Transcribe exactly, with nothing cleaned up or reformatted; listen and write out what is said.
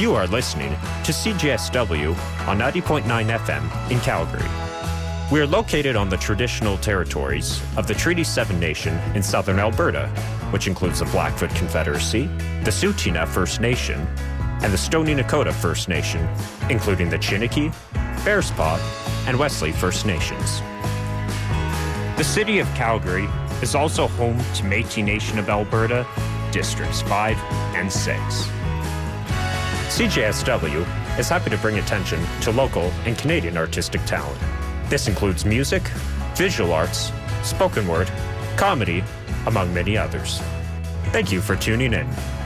You are listening to C J S W on ninety point nine F M in Calgary. We are located on the traditional territories of the Treaty seven Nation in southern Alberta, which includes the Blackfoot Confederacy, the Tsuut'ina First Nation, and the Stoney Nakoda First Nation, including the Chiniki, Bearspaw, and Wesley First Nations. The city of Calgary is also home to Métis Nation of Alberta, Districts five and six. C J S W is happy to bring attention to local and Canadian artistic talent. This includes music, visual arts, spoken word, comedy, among many others. Thank you for tuning in.